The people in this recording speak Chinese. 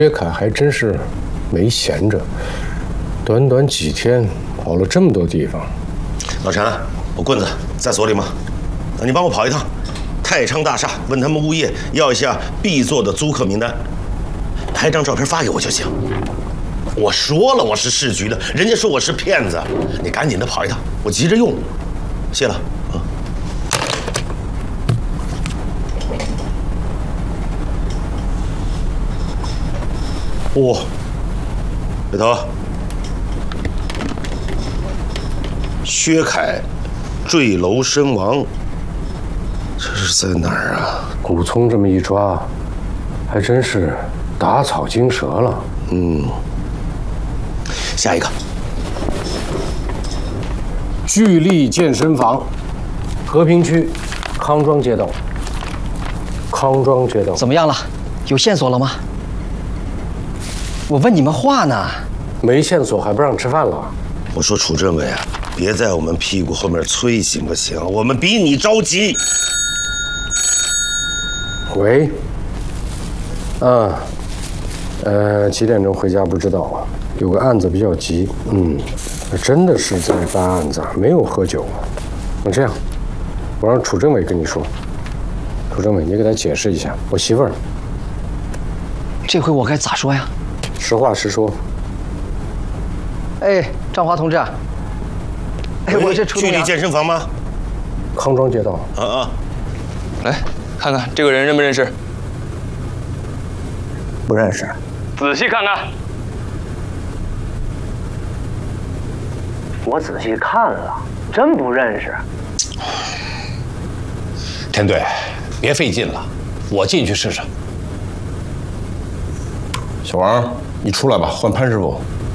薛凯还真是没闲着，短短几天跑了这么多地方。 老陈，我棍子在所里吗？你帮我跑一趟太昌大厦，问他们物业要一下必做的租客名单，拍张照片发给我就行。我说了我是市局的，人家说我是骗子，你赶紧的跑一趟，我急着用。谢了啊。哇，北头，薛凯坠楼身亡，这是在哪儿啊？ 古聪这么一抓，还真是打草惊蛇了。 下一个， 聚力健身房，和平区康庄街道。康庄街道怎么样了？有线索了吗？我问你们话呢。 没线索还不让吃饭了？ 我说楚政委啊，别在我们屁股后面催行不行？我们比你着急。 喂，几点钟回家不知道，有个案子比较急，真的是在办案子，没有喝酒。那这样，我让楚政委跟你说，楚政委你给他解释一下，我媳妇儿。 这回我该咋说呀？ 实话实说。 哎，张华同志，哎，我这距离健身房吗？ 康庄街道。 来看看这个人认不认识？ 不认识。 仔细看看。 我仔细看了，真不认识。 田队，别费劲了，我进去试试。小王，你出来吧，换潘师傅。